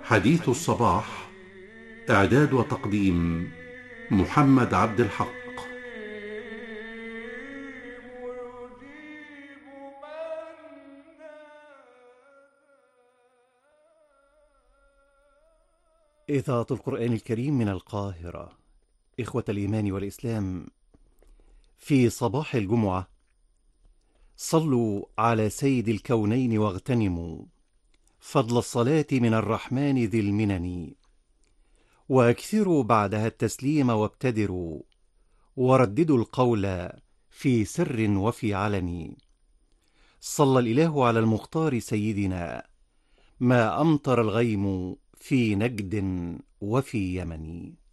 حديث الصباح. إعداد وتقديم محمد عبد الحق. إذاعة القرآن الكريم من القاهرة. إخوة الإيمان والإسلام، في صباح الجمعة صلوا على سيد الكونين واغتنموا فضل الصلاة من الرحمن ذي المنن، واكثروا بعدها التسليم وابتدروا، ورددوا القول في سر وفي علن. صلى الإله على المختار سيدنا، ما أمطر الغيم في نجد وفي يمن.